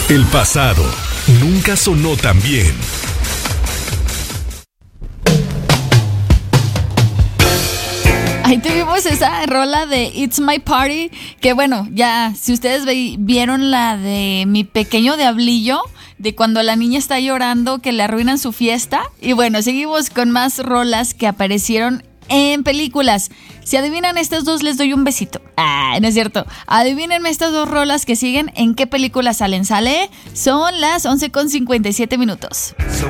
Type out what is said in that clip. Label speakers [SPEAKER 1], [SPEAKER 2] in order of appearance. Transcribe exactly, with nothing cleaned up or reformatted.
[SPEAKER 1] El pasado nunca sonó tan bien.
[SPEAKER 2] Ahí tuvimos esa rola de It's My Party, que bueno, ya si ustedes ve, vieron la de Mi Pequeño Diablillo, de cuando la niña está llorando que le arruinan su fiesta. Y bueno, seguimos con más rolas que aparecieron en películas. Si adivinan estas dos, les doy un besito. Ah, no es cierto. Adivínenme estas dos rolas que siguen, ¿en qué película salen? ¿Sale? Son las once con cincuenta y siete minutos.